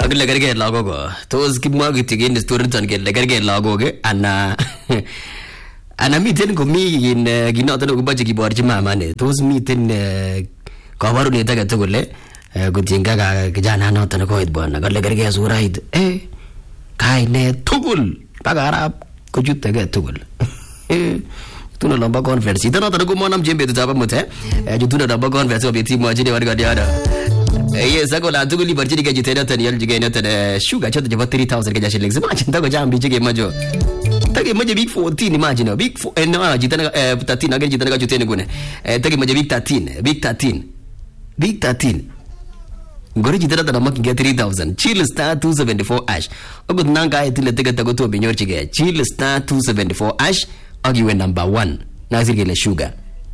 Kile kerge lagok tos kimwa kityo in story ton kele kerge lagok ana miten komi in kinoton koboche kiborchi mama ne tos miten kabarunet age tugul kotiengei kijana noton koit bwana kale kerge surait kainet tugul baka arab kochutege tugul tuno lomba conference ito noton ko monam jembe tutabamut jutuno lomba conference obeti mojini wargadiana yes akola tugul ibarchini ke jitena tan yaljige noton sugar choto jaba 3000 ke shillings imagine tako jambi chike majo take maje big 14 imagine big no jitana 13 again jitana jutene gune take maje big 13 ngori jitana tan makinge 3000 chill star 274 ash ogut nanga etile tege tago to binyorchige chill star 274 ash agiwe number 1 nazirgele sugar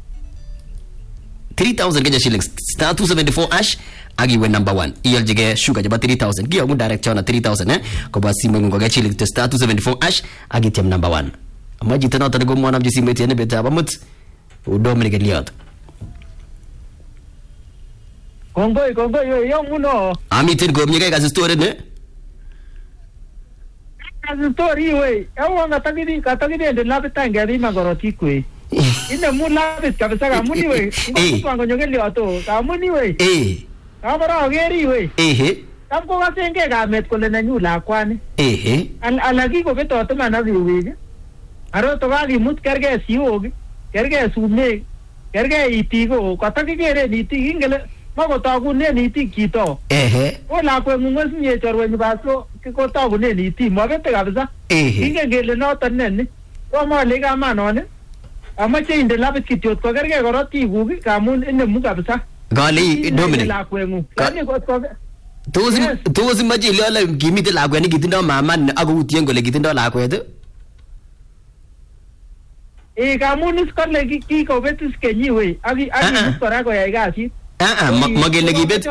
3000 ke shillings star 274 ash agiwe number 1 iyaljige sugar jaba 3000 giya mu direct chona 3000 ko ba simu ngo ga chill star 274 ash agitem number 1 amaji tana tan go mwana mji simu tiene beta bamut udomrige liot Kongoi yo muno. Amitin go mnyega ga story ne. Ga story we. Ewa katagidi ende labita ngari magoroti kwe. Ine mu labit kabisa ga muni we. Ngo nyogeli ato. Ga muni we. Abara ogeri we. Tamko ga senge ga met kole na nyula kwani. Alagi ko beto to mana biwi. Aro to ga mut kerge siog. Kerge sume. Kerge itigo katagigere niti ingele mako tagune niti kito ola ko mungas ni chorwe ni baso ko tagune niti mabete kabisa inge gele no tanen ko ma le ga mano ne amache inde labit kityo ko gerge goroti gugi kamun ine mu kabisa gali Dominic la kwengu yani ko tozi maji lele gimite la kweni gitindo mama ako utien gole gitindo la kwetu kamun iskole ki ko betus kenyiwe agi muskora ko ya gasi magele gibet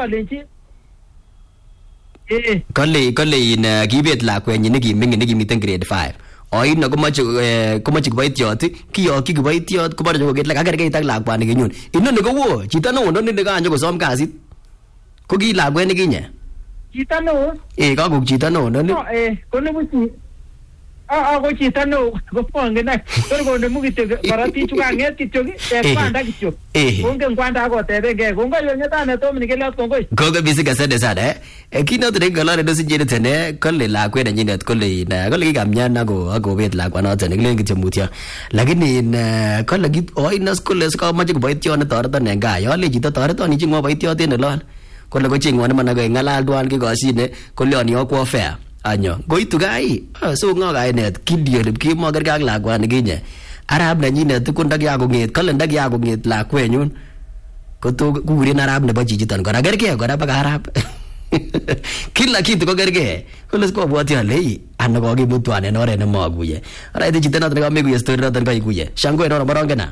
kole in gibet lakwenyi nekimingin nekimiten grade 5 oino komache kiboitiot kiyoki kiboitiot koborche koket kakerkeit ak lakwani kinyun inoni kowo chito neo noni nekanyo kosom kasit ko ki lakwet nekinye chito neo kakok chito neo noni konebuchi ko chito neo kopongenai korkonemu kityo koroti chukanget kityo kwanda kityo kongen kwanda akotebenge kongoi yonyetane tomini keliot kongoi bisik asante sana kinoto nekingolole dosinjene tene kole lakwet nenyinet kole kikamyan akobet lakwanoton kilen kityo mutyo lakini kole oinos kole sikomoche koboition netoreton en gaa yole chito toreton ichingwo boitiot en olon kole kochingwon iman ng'alal tuan kikoshine koleon yokwo fair anyo goitu gai so ngo kainet Gideon kimokerge ak lakwani kinye arab nenyinet ko ndakyakonget kole ndakyakonget lakwenyun koto kukuren arab nebo chichiton kora kerge kora baka arab kila kitu ko kerge kole sikobwoti ale ana kokimutwan en oret nemakuye araite chito noton nekamekuye story noton kaikuye shangwe nono morongena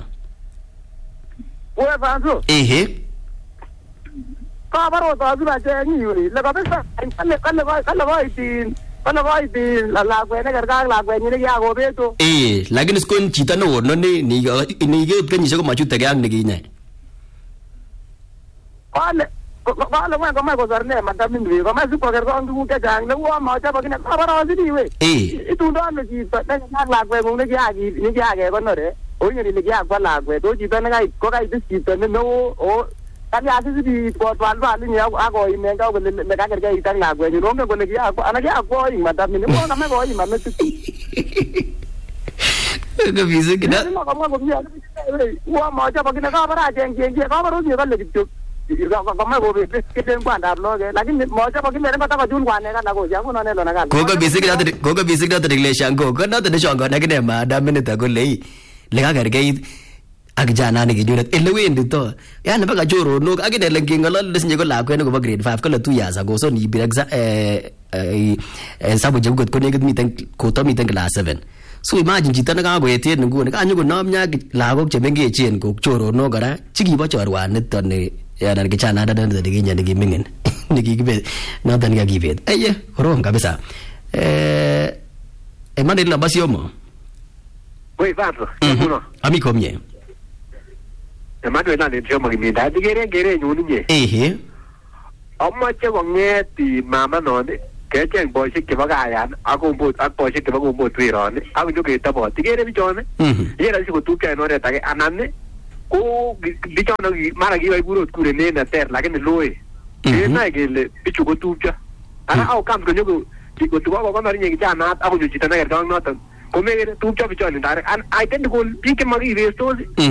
we banzo kabaro to biba jenyi we le kabisa kale koitin la kwene kerga la kwenye ne yago beto lakini skon chita no noni ni ge kenyisho ko machute ge ak nikinye kale mwa kama ko zarne madam ni ko ma sipo kerga ngu ke jang ne wa ma cha bakine kabaro zidi we itundo ne chita ne la kwenye ne yage ko nore o nyeri le ya kwa la kwe to chita ne ko kai chita ne no o kami asisi ko twalwa ni ako imenga ko le ka kerga itang la kwe ni ronge ko le ya ko ana ya ko i madam ni mo na me ko i mame tu ko bisu kida ko ya wa ma cha bakine ka bara jeng ka baro ni ka le kityo ko ma ko be ke den kwanda lo ge lakini mo cha bakine ne ka jun kwane ka na ko ya ko no ne lo na ka ko bisu kida le shango ko na de shango na kine madam ni ta ko le ka kerga ak jana ni gijunet elewendi to yani baka choro no akine lengingolol lesinje ko lakwet ko grade 5 kole 2 years ago so ni birekza sabu jegut ko negit miten ko to miten class 7 so imagine chito ne kakoeten nguni kanyo konomnya lagok chemengechen ko choro no kora chikibo chorwanito ni yana kijana dada ndikinye nikimingin nikikibet noton nikakibet eye korom kabisa emande la basiomo we vato ami komye Emmanuel na ndio magimida digere nyuni nye amache kongeti mama none kecheng boisiek chebo kayan ak boisiek chebo kombot wironi ak nyoketobot ikere bichon ikere sikotupcho en oret age anan ko bichon mara kiwai kurot kurenen neter lakini loe kenoe kele bichu kotupcho ara au kam konyoko kotukokonor inye kijanat akonyo chito nekerkong noton komekere tupcho bichon indare identical biik chemakibestos